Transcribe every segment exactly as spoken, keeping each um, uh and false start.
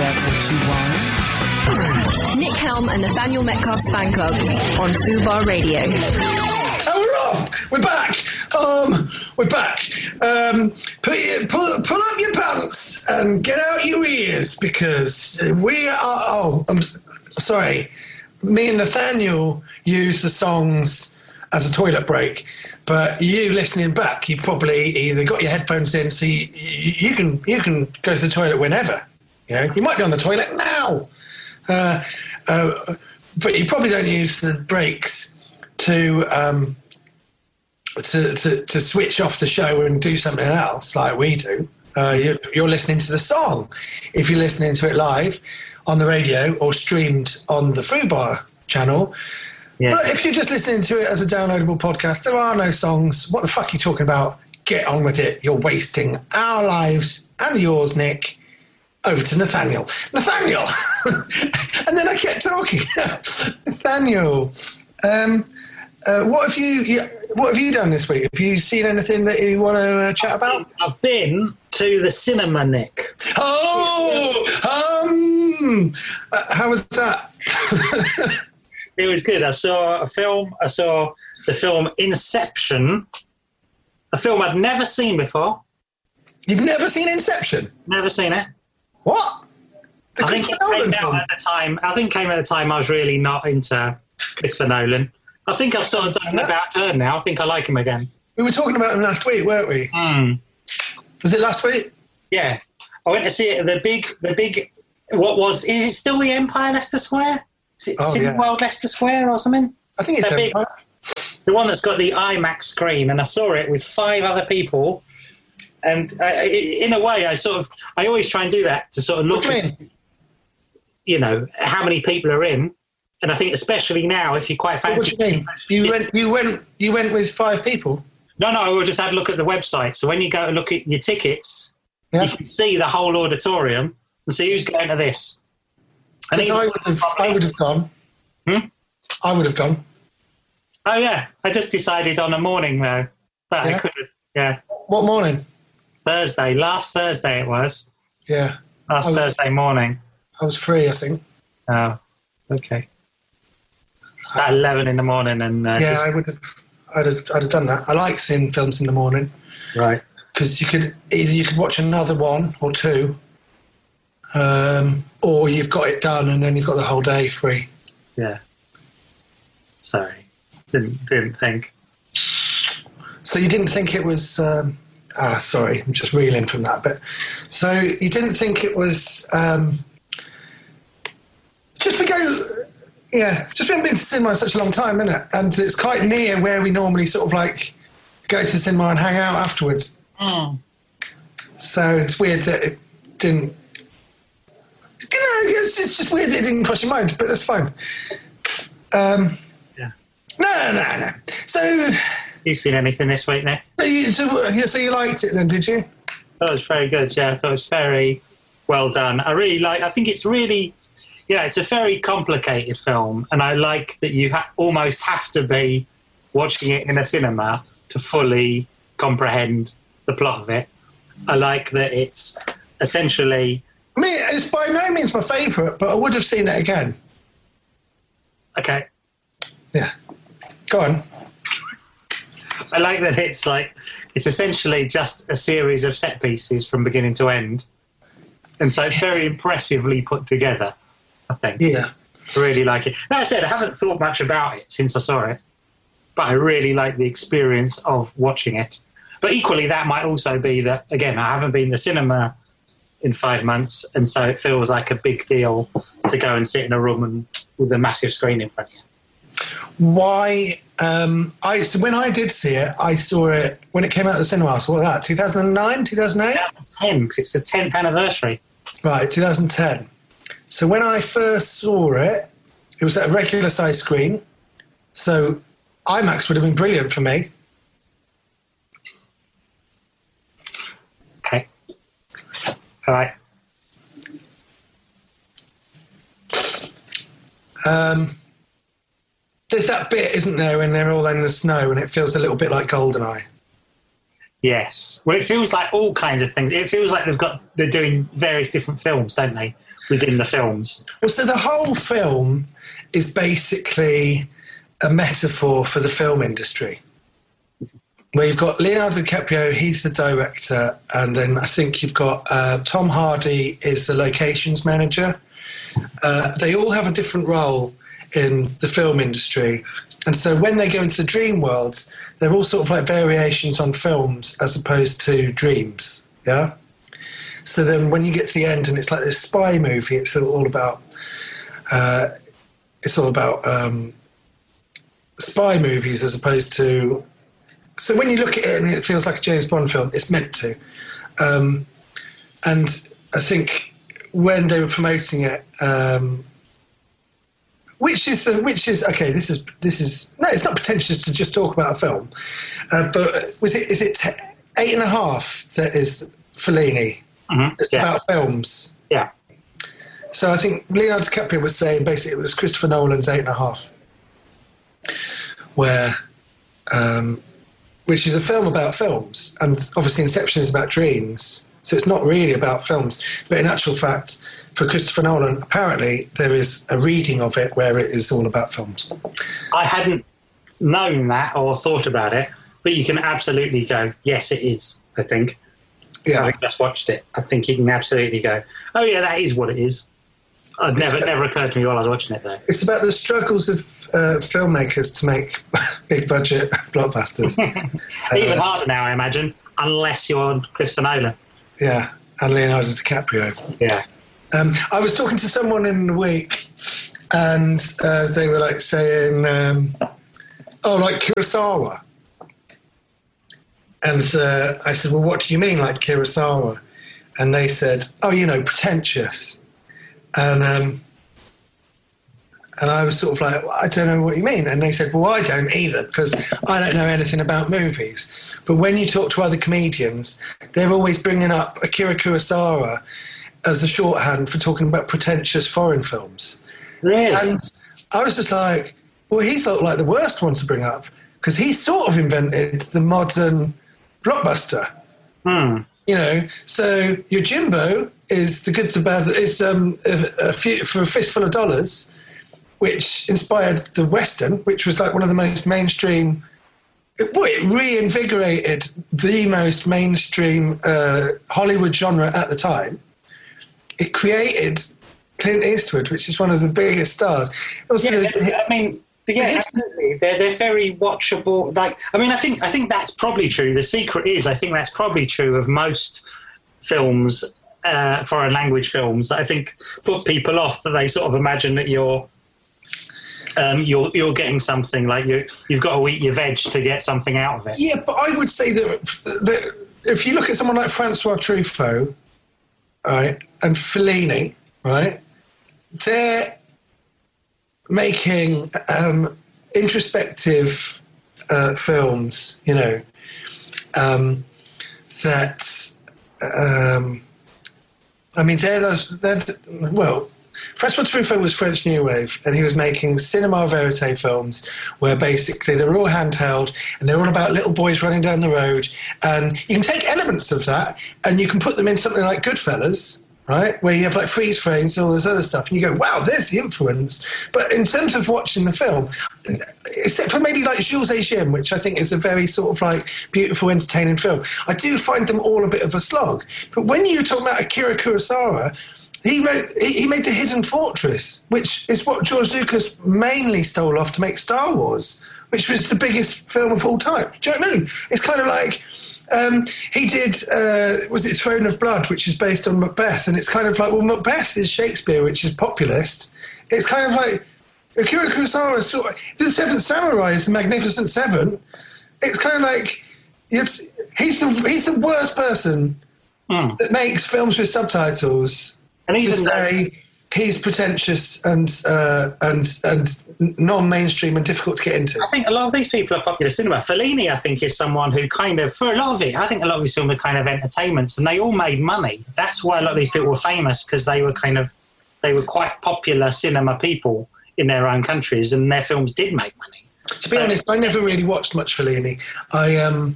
what you want. Nick Helm and Nathaniel Metcalf's fan club on Fubar Radio. And we're off. We're back. Um, we're back. Um, put, pull, pull up your pants and get out your ears because we are. Oh, I'm sorry. Me and Nathaniel use the songs as a toilet break, but you listening back, you've probably either got your headphones in, so you, you can you can go to the toilet whenever. You know, you might be on the toilet now, uh, uh, but you probably don't use the breaks to. Um, To, to, to switch off the show and do something else like we do. Uh, you're, you're listening to the song. If you're listening to it live on the radio or streamed on the Fubar channel. Yeah. But if you're just listening to it as a downloadable podcast, there are no songs. What the fuck are you talking about? Get on with it. You're wasting our lives and yours, Nick. Over to Nathaniel. Nathaniel! And then I kept talking. Nathaniel, um, uh, what have you... you What have you done this week? Have you seen anything that you want to uh, chat about? I've been to the cinema, Nick. Oh, um, uh, how was that? It was good. I saw a film. I saw the film Inception, a film I'd never seen before. You've never seen Inception? Never seen it. What? The I think it came out at the time. I think it came at the time I was really not into Christopher Nolan. I think I've sort of done an about turn now. I think I like him again. We were talking about him last week, weren't we? Mm. Was it last week? Yeah. I went to see it, the big, the big, what was, is it still the Empire Leicester Square? Is it oh, Cineworld yeah. Leicester Square or something? I think it's the, big, the one that's got the IMAX screen, and I saw it with five other people. And I, in a way, I sort of, I always try and do that to sort of look at, you know, how many people are in. And I think especially now, if you quite fancy... What do you mean? You went, you, went, you went with five people? No, no, I just had a look at the website. So when you go and look at your tickets, yeah. you can see the whole auditorium and see who's going to this. And I would, have, I would have gone. Hmm? I would have gone. Oh, yeah. I just decided on a morning, though, that yeah. I could have... Yeah. What morning? Thursday. Last Thursday it was. Yeah. Last was, Thursday morning. I was free, I think. Oh, okay. It's about eleven in the morning, and uh, yeah, just... I would have, I'd have, I'd have done that. I like seeing films in the morning, right? Because you could either you could watch another one or two, um, or you've got it done and then you've got the whole day free. Yeah. Sorry, didn't didn't think. So you didn't think it was? Um, ah, sorry, I'm just reeling from that bit. So you didn't think it was? Um, just we go. Yeah, it's just been been to cinema in such a long time, isn't it? And it's quite near where we normally sort of like go to the cinema and hang out afterwards. Mm. So it's weird that it didn't. You know, it's just, it's just weird that it didn't cross your mind, but that's fine. Um, yeah. No, no, no. So, you seen anything this week, Nick? So you, so, yeah, so you liked it then, did you? That was very good. Yeah, I thought it was very well done. I really like. I think it's really. Yeah, it's a very complicated film, and I like that you ha- almost have to be watching it in a cinema to fully comprehend the plot of it. I like that it's essentially... I mean, it's by no means my favourite, but I would have seen it again. Okay. Yeah. Go on. I like that it's like, it's essentially just a series of set pieces from beginning to end. And so it's very impressively put together. I think. Yeah. I really like it. That said, I haven't thought much about it since I saw it, but I really like the experience of watching it. But equally, that might also be that, again, I haven't been to the cinema in five months, and so it feels like a big deal to go and sit in a room and with a massive screen in front of you. Why? Um, I so when I did see it, I saw it when it came out of the cinema. So what was that? two thousand nine, two thousand eight? two thousand ten, because it's the tenth anniversary. Right, two thousand ten. So when I first saw it, it was at a regular size screen. So IMAX would have been brilliant for me. Okay. All right. Um, there's that bit, isn't there, when they're all in the snow and it feels a little bit like GoldenEye. Yes. Well, it feels like all kinds of things. It feels like they've got they're doing various different films, don't they, within the films? Well, so the whole film is basically a metaphor for the film industry, where you've got Leonardo DiCaprio, he's the director, and then I think you've got uh, Tom Hardy is the locations manager. Uh, they all have a different role in the film industry. And so when they go into the dream worlds, they're all sort of like variations on films as opposed to dreams, yeah? So then when you get to the end and it's like this spy movie, it's all about, uh, it's all about um, spy movies as opposed to... So when you look at it and it feels like a James Bond film, it's meant to. Um, and I think when they were promoting it... Um, Which is the, which is okay? This is this is no. It's not pretentious to just talk about a film, uh, but was it is it t- eight and a half that is Fellini? Mm-hmm. It's Yeah. about films. Yeah. So I think Leonardo DiCaprio was saying basically it was Christopher Nolan's eight and a half, where, um, which is a film about films, and obviously Inception is about dreams. So it's not really about films, but in actual fact, for Christopher Nolan, apparently there is a reading of it where it is all about films. I hadn't known that or thought about it, but you can absolutely go, yes, it is, I think. Yeah. I just watched it. I think you can absolutely go, oh, yeah, that is what it is. It never, about, never occurred to me while I was watching it, though. It's about the struggles of uh, filmmakers to make big-budget blockbusters. Even uh, harder now, I imagine, unless you're Christopher Nolan. Yeah, and Leonardo DiCaprio. Yeah. Um, I was talking to someone in the week, and uh, they were like saying, um, "Oh, like Kurosawa." And uh, I said, "Well, what do you mean, like Kurosawa?" And they said, "Oh, you know, pretentious." And um, and I was sort of like, well, "I don't know what you mean." And they said, "Well, I don't either, because I don't know anything about movies." But when you talk to other comedians, they're always bringing up Akira Kurosawa as a shorthand for talking about pretentious foreign films. Really? And I was just like, well, he's sort of like the worst one to bring up, because he sort of invented the modern blockbuster. Hmm. You know, so your Jimbo is the good, the bad, is um, a, a few, for a fistful of dollars, which inspired the Western, which was like one of the most mainstream. It, well, it reinvigorated the most mainstream uh, Hollywood genre at the time. It created Clint Eastwood, which is one of the biggest stars. Also, Yeah, there's- I mean, yeah, absolutely. They're they're very watchable. Like, I mean, I think I think that's probably true. The secret is, I think that's probably true of most films, uh, foreign language films. That I think put people off, that they sort of imagine that you're. Um, you're you're getting something, like you you've got to eat your veg to get something out of it. Yeah, but I would say that, that if you look at someone like Francois Truffaut, right, and Fellini, right, they're making um, introspective uh, films, you know, um, that, um, I mean, they're those, they're, well, Francois Truffaut was French New Wave, and he was making cinema verite films where basically they're all handheld and they're all about little boys running down the road. And you can take elements of that and you can put them in something like Goodfellas, right, where you have like freeze frames and all this other stuff. And you go, wow, there's the influence. But in terms of watching the film, except for maybe like Jules Agim, which I think is a very sort of like beautiful, entertaining film, I do find them all a bit of a slog. But when you talk about Akira Kurosawa, He wrote. He made The Hidden Fortress, which is what George Lucas mainly stole off to make Star Wars, which was the biggest film of all time. Do you know what I mean? It's kind of like um, he did. Uh, was it Throne of Blood, which is based on Macbeth, and it's kind of like, well, Macbeth is Shakespeare, which is populist. It's kind of like Akira Kurosawa is sort of, The Seventh Samurai is the Magnificent Seven. It's kind of like it's he's the he's the worst person mm. that makes films with subtitles. And even to say he's pretentious and uh, and and non-mainstream and difficult to get into. I think a lot of these people are popular cinema. Fellini, I think, is someone who kind of, for a lot of it, I think a lot of his films are kind of entertainments, and they all made money. That's why a lot of these people were famous, because they were kind of, they were quite popular cinema people in their own countries, and their films did make money. To be honest, I never really watched much Fellini. I um,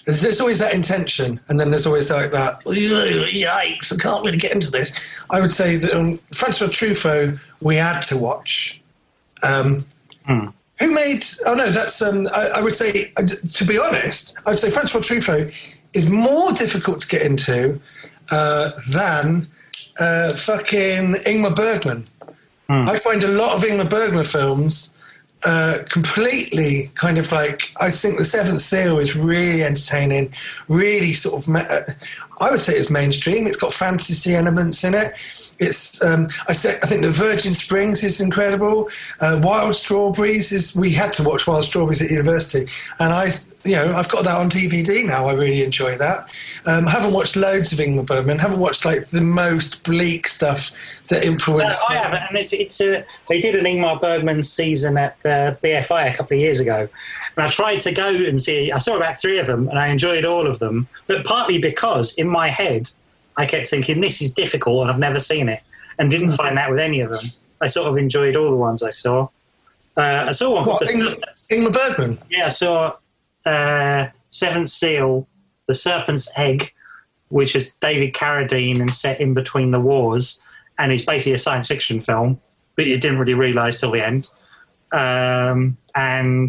There's, there's always that intention, and then there's always like that, yikes, I can't really get into this. I would say that on Francois Truffaut, we had to watch. Um, hmm. Who made, oh no, that's, um, I, I would say, uh, to be honest, I would say Francois Truffaut is more difficult to get into uh, than uh, fucking Ingmar Bergman. Hmm. I find a lot of Ingmar Bergman films Uh, completely kind of like, I think The Seventh Seal is really entertaining, really sort of, ma- I would say it's mainstream. It's got fantasy elements in it. It's, um, I, say, I think The Virgin Springs is incredible. Uh, Wild Strawberries is, we had to watch Wild Strawberries at university. And I, you know, I've got that on D V D now. I really enjoy that. Um, haven't watched loads of Ingmar Bergman. Haven't watched like the most bleak stuff that influenced. No, I haven't. And it's, it's a, they did an Ingmar Bergman season at the B F I a couple of years ago. And I tried to go and see, I saw about three of them and I enjoyed all of them. But partly because in my head, I kept thinking, this is difficult and I've never seen it. And didn't mm. find that with any of them. I sort of enjoyed all the ones I saw. Uh, I saw one what, called Ingmar, Ingmar Bergman? Yeah, I saw uh, Seventh Seal, The Serpent's Egg, which is David Carradine and set in between the wars, and is basically a science fiction film, but you didn't really realise till the end. Um, and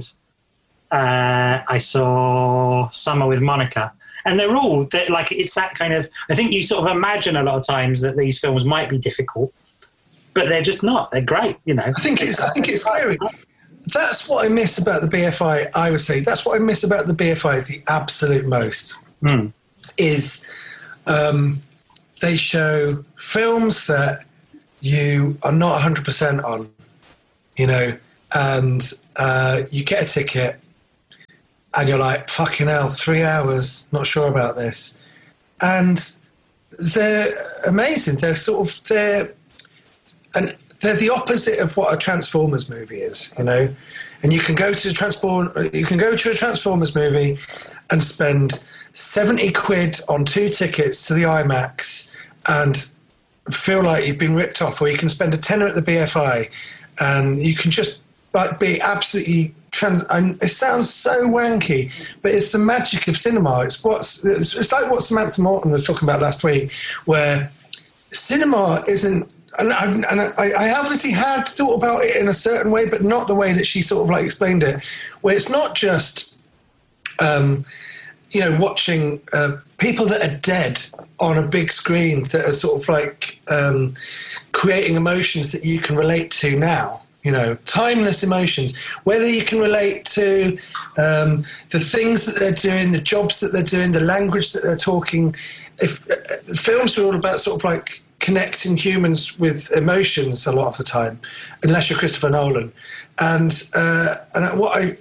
uh, I saw Summer with Monica. And they're all, they're like, it's that kind of, I think you sort of imagine a lot of times that these films might be difficult, but they're just not. They're great, you know. I think it's, I think it's scary. That's what I miss about the B F I, I would say. That's what I miss about the B F I the absolute most, mm. is um, they show films that you are not one hundred percent on, you know, and uh, you get a ticket and you're like, fucking hell, three hours, not sure about this. And they're amazing. They're sort of, they're, and they're the opposite of what a Transformers movie is, you know. And you can go to the Transform, you can go to a Transformers movie and spend seventy quid on two tickets to the IMAX and feel like you've been ripped off, or you can spend a tenner at the B F I and you can just like be absolutely trans. And it sounds so wanky, but it's the magic of cinema. It's what's it's, it's like what Samantha Morton was talking about last week, where cinema isn't. And, I, and I, I obviously had thought about it in a certain way, but not the way that she sort of like explained it, where it's not just, um, you know, watching uh, people that are dead on a big screen that are sort of like um, creating emotions that you can relate to now. You know, timeless emotions, whether you can relate to um, the things that they're doing, the jobs that they're doing, the language that they're talking. If uh, films are all about sort of like connecting humans with emotions a lot of the time, unless you're Christopher Nolan. And uh, and what I,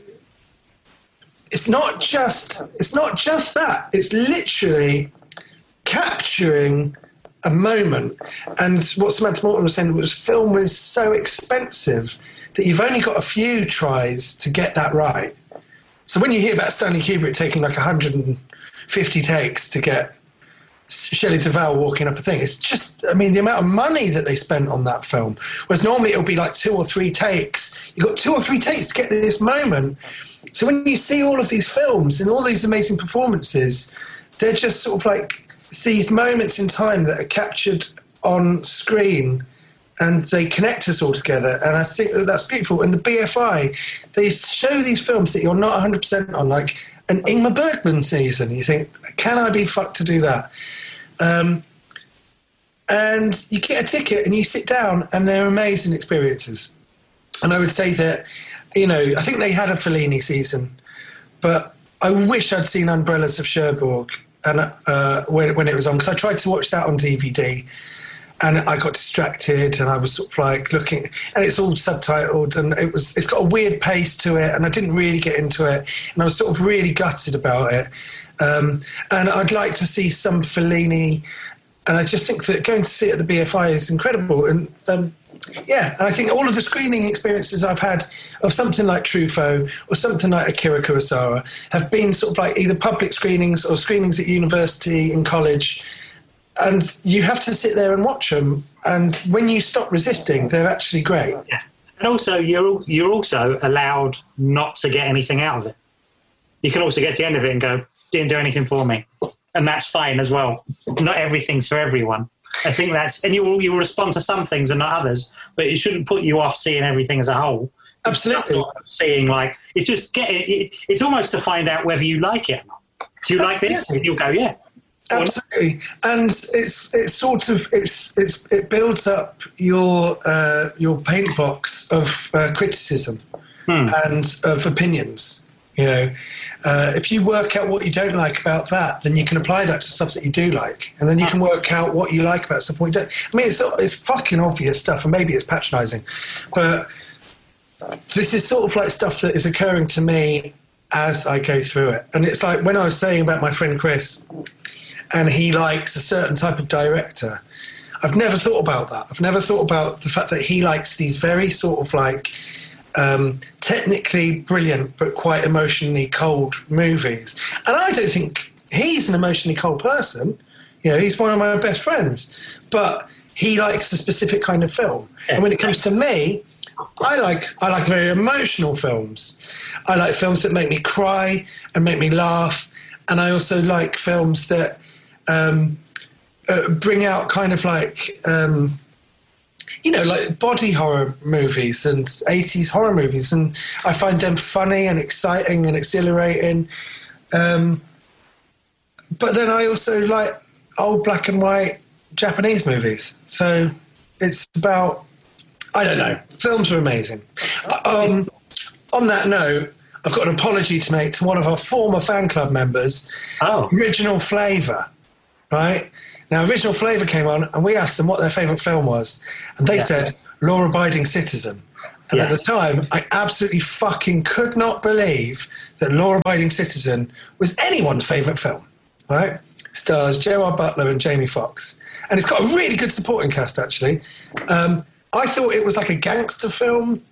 it's not just it's not just that. It's literally capturing a moment. And what Samantha Morton was saying was film was so expensive that you've only got a few tries to get that right. So when you hear about Stanley Kubrick taking like one hundred fifty takes to get Shelley Duvall walking up a thing, it's just, I mean, the amount of money that they spent on that film, whereas normally it'll be like two or three takes. You've got two or three takes to get to this moment. So when you see all of these films and all these amazing performances, they're just sort of like these moments in time that are captured on screen and they connect us all together. And I think that that's beautiful. And the B F I, they show these films that you're not one hundred percent on, like an Ingmar Bergman season. You think, can I be fucked to do that? Um, and you get a ticket and you sit down and they're amazing experiences. And I would say that, you know, I think they had a Fellini season, but I wish I'd seen Umbrellas of Cherbourg and uh, when, when it was on, because I tried to watch that on D V D and I got distracted and I was sort of like looking, and it's all subtitled and it was, it's got a weird pace to it and I didn't really get into it and I was sort of really gutted about it. Um, and I'd like to see some Fellini, and I just think that going to see it at the B F I is incredible. And um, yeah, and I think all of the screening experiences I've had of something like Truffaut or something like Akira Kurosawa have been sort of like either public screenings or screenings at university and college. And you have to sit there and watch them. And when you stop resisting, they're actually great. Yeah. And also, you're you're also allowed not to get anything out of it. You can also get to the end of it and go, didn't do anything for me. And that's fine as well. Not everything's for everyone. I think that's, and you will, you will respond to some things and not others, but it shouldn't put you off seeing everything as a whole. Absolutely. Sort of seeing like, it's just get it, it, it's almost to find out whether you like it or not. Do you like this? And you'll go, yeah. Absolutely, and it's it's sort of it's it's it builds up your uh, your paint box of uh, criticism hmm. and of opinions. You know, uh, if you work out what you don't like about that, then you can apply that to stuff that you do like, and then you can work out what you like about stuff what you don't. I mean, it's it's fucking obvious stuff, and maybe it's patronising, but this is sort of like stuff that is occurring to me as I go through it, and it's like when I was saying about my friend Chris. And he likes a certain type of director. I've never thought about that. I've never thought about the fact that he likes these very sort of like um, technically brilliant but quite emotionally cold movies. And I don't think he's an emotionally cold person. You know, he's one of my best friends. But he likes a specific kind of film. Yes. And when it comes to me, I like I like very emotional films. I like films that make me cry and make me laugh. And I also like films that Um, uh, bring out kind of like, um, you know, like body horror movies and eighties horror movies. And I find them funny and exciting and exhilarating. Um, but then I also like old black and white Japanese movies. So it's about, I don't know, films are amazing. Um, on that note, I've got an apology to make to one of our former fan club members, oh. Original Flavour. Right? Now, Original Flavour came on and we asked them what their favourite film was. And they yeah. said, Law Abiding Citizen. And yes. at the time, I absolutely fucking could not believe that Law Abiding Citizen was anyone's favourite film. Right? Stars Gerard Butler and Jamie Foxx. And it's got a really good supporting cast, actually. Um, I thought it was like a gangster film.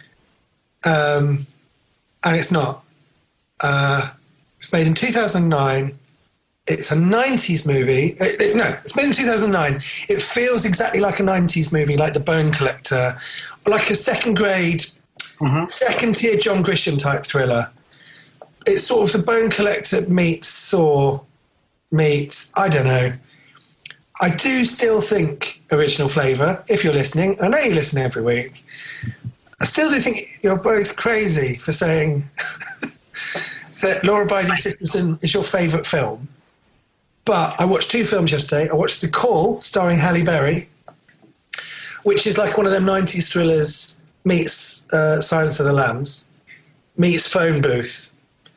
Um, and it's not. Uh, it was made in two thousand nine. It's a nineties movie. It, it, no, it's made in two thousand nine. It feels exactly like a nineties movie, like The Bone Collector, like a second grade, mm-hmm. second tier John Grisham type thriller. It's sort of The Bone Collector meets Saw meets, I don't know. I do still think Original Flavour, if you're listening, I know you listen every week, I still do think you're both crazy for saying that Law Abiding Citizen is your favourite film. But I watched two films yesterday. I watched The Call, starring Halle Berry, which is like one of them nineties thrillers, meets uh, Silence of the Lambs, meets Phone Booth,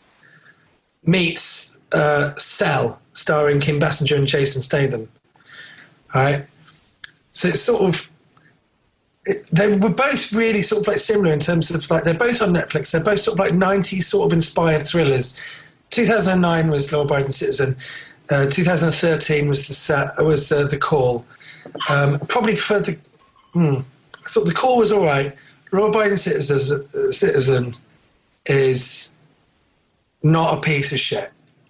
meets uh, Cell, starring Kim Basinger and Jason Statham. All right? So it's sort of... It, they were both really sort of like similar in terms of like, they're both on Netflix. They're both sort of like nineties sort of inspired thrillers. two thousand nine was Law Abiding Citizen. Uh, two thousand thirteen was the set, was uh, The Call. Um, probably preferred the. Hmm, I thought The Call was all right. Law Abiding Citizen, uh, Citizen is not a piece of shit,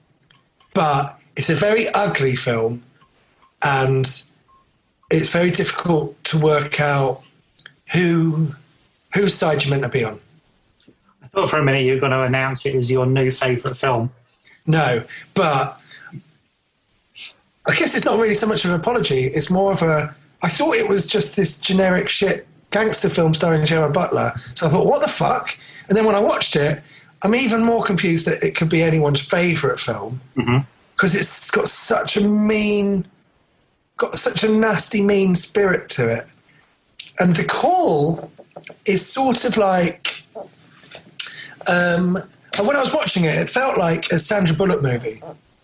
but it's a very ugly film, and it's very difficult to work out who whose side you're meant to be on. I thought for a minute you were going to announce it as your new favourite film. No, but I guess it's not really so much of an apology. It's more of a... I thought it was just this generic shit gangster film starring Gerard Butler. So I thought, what the fuck? And then when I watched it, I'm even more confused that it could be anyone's favourite film because mm-hmm. it's got such a mean... got such a nasty, mean spirit to it. And The Call is sort of like... Um, and when I was watching it, it felt like a Sandra Bullock movie.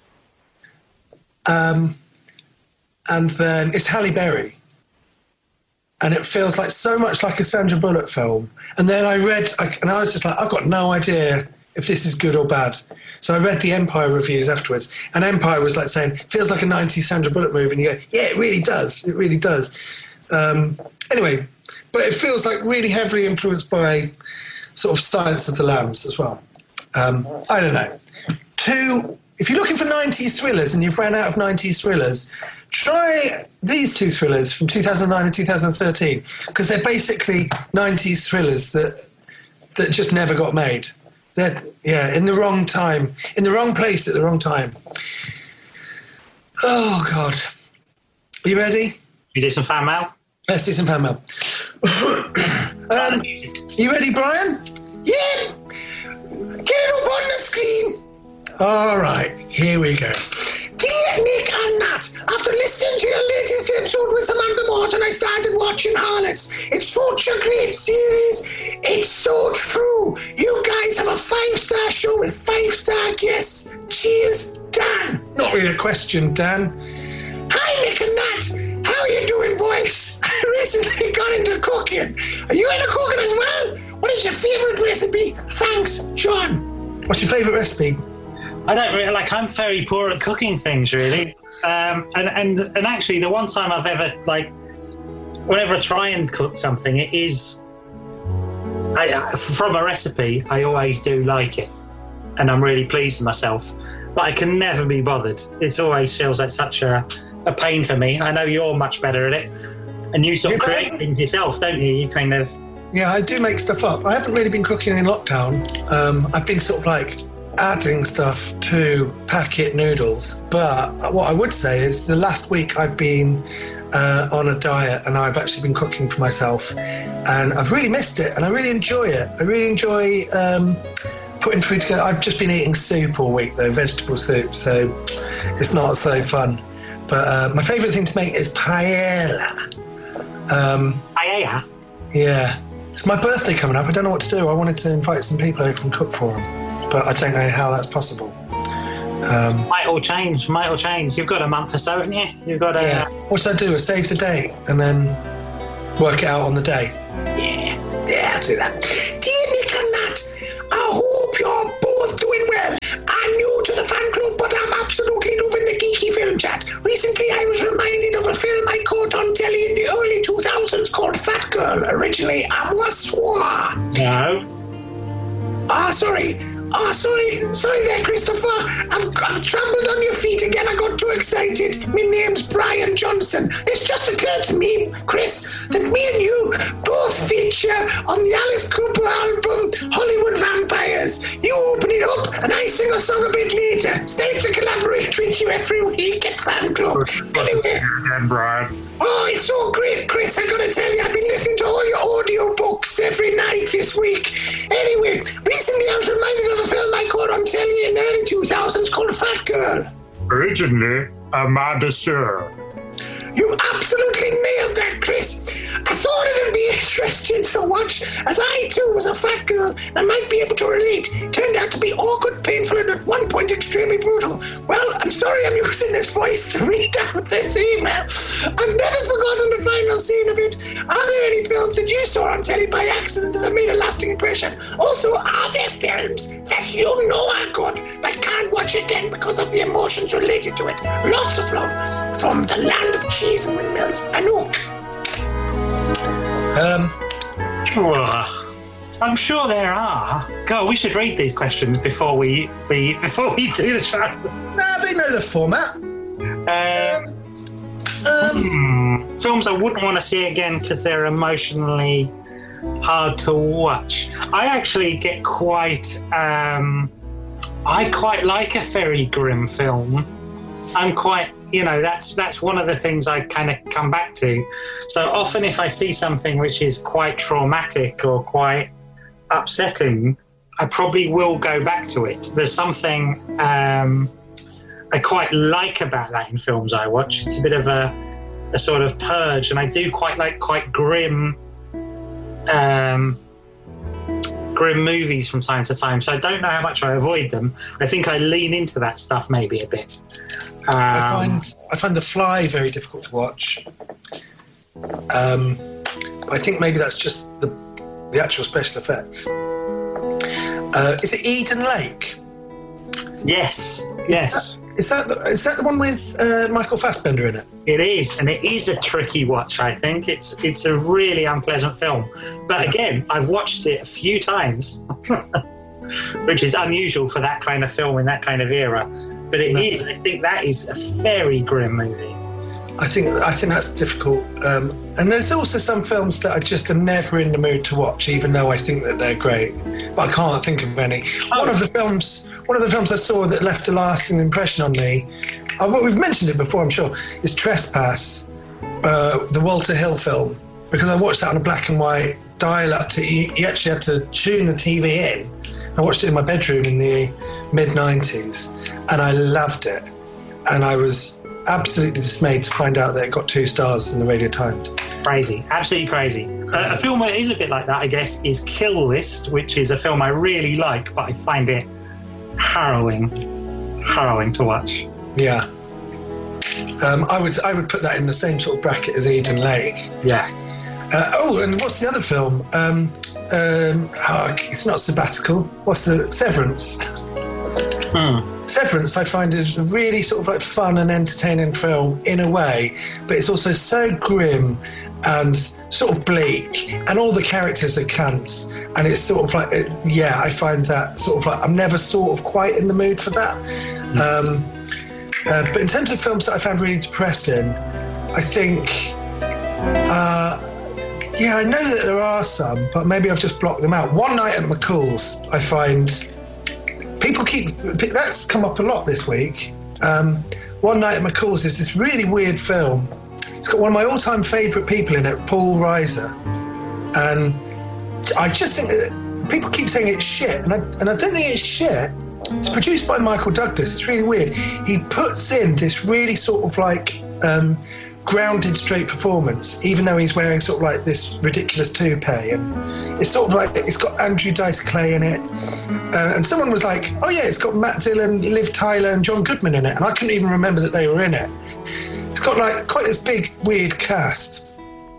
Um, and then it's Halle Berry. And it feels like so much like a Sandra Bullock film. And then I read, and I was just like, I've got no idea if this is good or bad. So I read the Empire reviews afterwards. And Empire was like saying, feels like a nineties Sandra Bullock movie. And you go, yeah, it really does. It really does. Um, anyway, but it feels like really heavily influenced by sort of Silence of the Lambs as well. Um, I don't know. Two, if you're looking for nineties thrillers and you've ran out of nineties thrillers, try these two thrillers from two thousand nine and two thousand thirteen, because they're basically nineties thrillers that that just never got made. They're, yeah, in the wrong time, in the wrong place at the wrong time. Oh, God. Are you ready? You do some fan mail? Let's do some fan mail. um, you ready, Brian? Yeah. Get it up on the screen. All right, here we go. Dear Nick and Nat, after listening to your latest episode with Samantha Morton, I started watching Harlots. It's such a great series. It's so true. You guys have a five-star show with five-star guests. Cheers, Dan. Not really a question, Dan. Hi, Nick and Nat. How are you doing, boys? I recently got into cooking. Are you into cooking as well? What is your favourite recipe? Thanks, John. What's your favourite recipe? I don't really, like, I'm very poor at cooking things, really. Um, and, and, and actually, the one time I've ever, like, whenever I try and cook something, it is, I, from a recipe, I always do like it. And I'm really pleased with myself. But I can never be bothered. It always feels like such a, a pain for me. I know you're much better at it. And you sort of yeah, create things yourself, don't you? You kind of... Yeah, I do make stuff up. I haven't really been cooking in lockdown. Um, I've been sort of like adding stuff to packet noodles. But what I would say is the last week I've been uh, on a diet and I've actually been cooking for myself. And I've really missed it and I really enjoy it. I really enjoy um, putting food together. I've just been eating soup all week though, vegetable soup. So it's not so fun. But uh, my favourite thing to make is paella. Um, Paella? Yeah. It's my birthday coming up. I don't know what to do. I wanted to invite some people over and cook for them, but I don't know how that's possible. Um, might all change. Might all change. You've got a month or so, haven't you? You've got a. Yeah. What should I do? Save the date and then work it out on the day. Yeah. Yeah, I'll do that. Dear Nick and Nat, I hope you're both doing well. I'm new to the fan club, but I'm absolutely loving the geeky film chat. Recently, I was reminded of a film I caught on telly in the early two thousands called Fat Girl, originally à moi soir. No. Ah, sorry. Ah, sorry. Sorry there, Christopher. I've, I've trampled on your feet again. I got too excited. My name's Brian Johnson. It's just occurred to me, Chris, that me and you both feature on the Alice Cooper album Hollywood Vampires. You open it up and I sing a song a bit later. It's nice to collaborate with you every week at Fan Club. Anyway. Again, Brian. Oh, it's so great, Chris. I gotta tell you, I've been listening to all your audio books every night this week. Anyway, recently I was reminded of a film I caught on telly in the early two thousands called Fat Girl. Originally, Amanda Sir. You absolutely nailed that, Chris. I thought it'd be interesting to watch, as I too was a fat girl and might be able to relate. It turned out to be awkward, painful, and at one point extremely brutal. Well, I'm sorry I'm using this voice to read out this email. I've never forgotten the final scene of it. Are there any films that you saw on telly by accident that have made a lasting impression? Also, are there films that you know are good but can't watch again because of the emotions related to it? Lots of love from the land of cheese and windmills, Anouk. Um, oh, I'm sure there are. God, we should read these questions before we, we before we do the show. Nah, they know the format. Um, um, hmm, films I wouldn't want to see again because they're emotionally hard to watch. I actually get quite. Um, I quite like a very grim film. I'm quite, you know, that's that's one of the things I kind of come back to. So often if I see something which is quite traumatic or quite upsetting, I probably will go back to it. There's something um, I quite like about that in films I watch. It's a bit of a, a sort of purge, and I do quite like quite grim um, grim movies from time to time. So I don't know how much I avoid them. I think I lean into that stuff maybe a bit. Um, I find I find The Fly very difficult to watch. Um, I think maybe that's just the the actual special effects. Uh, is it Eden Lake? Yes, yes. Is that, is that, the, is that the one with uh, Michael Fassbender in it? It is, and it is a tricky watch, I think. It's it's a really unpleasant film. But Yeah. again, I've watched it a few times, which is unusual for that kind of film in that kind of era. But it No. is, I think that is a very grim movie. I think I think that's difficult. Um, and there's also some films that I just am never in the mood to watch, even though I think that they're great. But I can't think of any. Oh. One of the films, one of the films I saw that left a lasting impression on me, uh, well, we've mentioned it before, I'm sure, is Trespass, uh, the Walter Hill film, because I watched that on a black and white dial-up. To, you, you actually had to tune the T V in. I watched it in my bedroom in the mid nineties, and I loved it. And I was absolutely dismayed to find out that it got two stars in the Radio Times. Crazy, absolutely crazy. Uh, a film that is a bit like that, I guess, is Kill List, which is a film I really like, but I find it harrowing, harrowing to watch. Yeah, um, I would I would put that in the same sort of bracket as Eden Lake. Yeah. Uh, oh, and what's the other film? Um, um, oh, it's not Sabbatical. What's the Severance? Hmm. Severance, I find, is a really sort of like fun and entertaining film in a way, but it's also so grim and sort of bleak, and all the characters are cunts, and it's sort of like, it, yeah, I find that sort of like, I'm never sort of quite in the mood for that. Um, uh, but in terms of films that I found really depressing, I think, uh, yeah, I know that there are some, but maybe I've just blocked them out. One Night at McCall's, I find... People keep... That's come up a lot this week. Um, One Night at McCall's is this really weird film. It's got one of my all-time favourite people in it, Paul Reiser. And I just think that people keep saying it's shit, and I, and I don't think it's shit. It's produced by Michael Douglas. It's really weird. He puts in this really sort of like... Um, grounded straight performance, even though he's wearing sort of like this ridiculous toupee, and it's sort of like, it's got Andrew Dice Clay in it, uh, and someone was like, oh yeah, it's got Matt Dillon, Liv Tyler and John Goodman in it, and I couldn't even remember that they were in it. It's got like quite this big weird cast.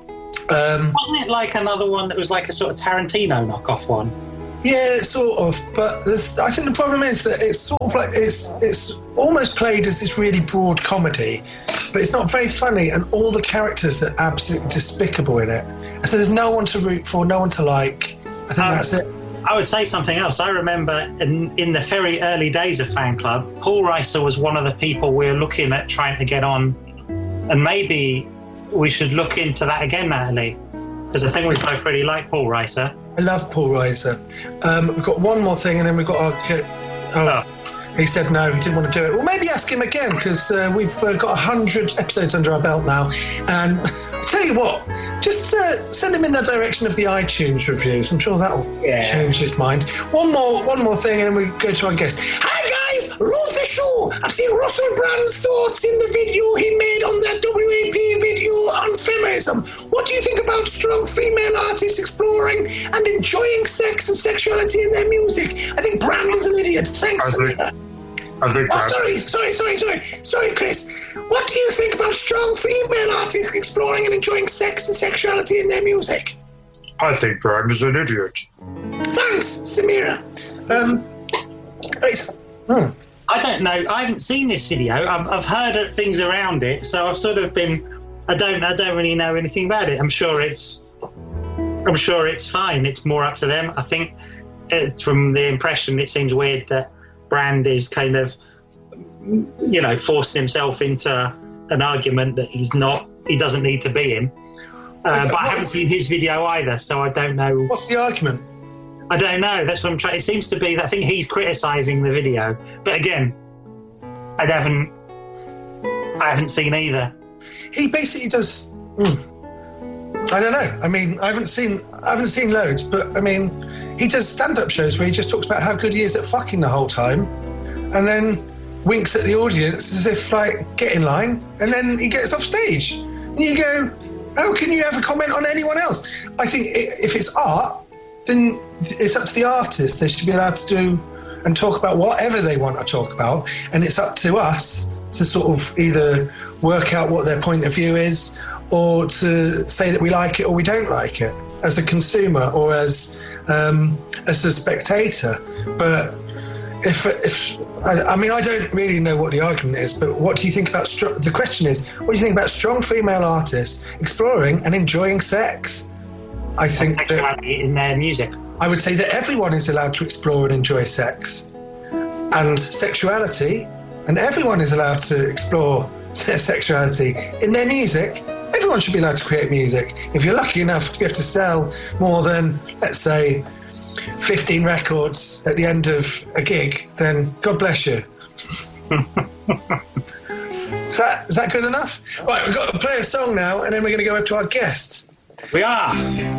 Um, wasn't it like another one that was like a sort of Tarantino knockoff one? Yeah, sort of, but I think the problem is that it's sort of like, it's it's almost played as this really broad comedy, but it's not very funny, and all the characters are absolutely despicable in it. And so there's no one to root for, no one to like. I think um, that's it. I would say something else. I remember in, in the very early days of Fan Club, Paul Reiser was one of the people we were looking at trying to get on, and maybe we should look into that again, Natalie, because I think we both really like Paul Reiser. I love Paul Reiser. Um, we've got one more thing, and then we've got our... Oh, oh. He said no, he didn't want to do it. Well, maybe ask him again, because uh, we've uh, got one hundred episodes under our belt now. And I'll tell you what, just uh, send him in the direction of the iTunes reviews. I'm sure that'll yeah. change his mind. One more one more thing, and then we go to our guest. Hi, guys! Love the show! I've seen Russell Brand's thoughts in the video he made on the W A P video on feminism. What do you think about strong female artists exploring and enjoying sex and sexuality in their music? I think Brand is an idiot. Thanks, Samira. I think oh, sorry, sorry, sorry, sorry, sorry, Chris. What do you think about strong female artists exploring and enjoying sex and sexuality in their music? I think Brand is an idiot. Thanks, Samira. Um, it's, hmm. I don't know. I haven't seen this video. I've, I've heard things around it, so I've sort of been. I don't. I don't really know anything about it. I'm sure it's. I'm sure it's fine. It's more up to them. I think, it, from the impression, it seems weird that Brand is kind of, you know, forcing himself into an argument that he's not. He doesn't need to be in. Uh, but I haven't seen his video either, so I don't know. What's the argument? I don't know. That's what I'm trying. It seems to be that I think he's criticising the video, but again, I haven't. I haven't seen either. He basically does. Mm, I don't know. I mean, I haven't seen. I haven't seen loads, but I mean, he does stand-up shows where he just talks about how good he is at fucking the whole time, and then winks at the audience as if like get in line, and then he gets off stage, and you go, "How can you ever comment on anyone else?" I think if it's art, then it's up to the artist. They should be allowed to do and talk about whatever they want to talk about, and it's up to us to sort of either work out what their point of view is, or to say that we like it or we don't like it as a consumer or as um, as a spectator. But if if I, I mean, I don't really know what the argument is, but what do you think about str- the question is, what do you think about strong female artists exploring and enjoying sex? I think that in their music. I would say that everyone is allowed to explore and enjoy sex and sexuality, and everyone is allowed to explore their sexuality in their music. Everyone should be allowed to create music. If you're lucky enough to be able to sell more than, let's say, fifteen records at the end of a gig, then God bless you. Is that, is that good enough? Right, we've got to play a song now, and then we're going to go over to our guest. We are.